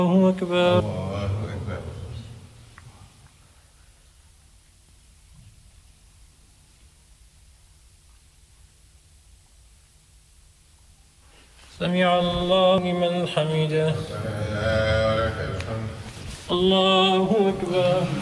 الله أكبر. الله أكبر. سمع الله لمن حمده. ربنا ولك الحمد. الله أكبر.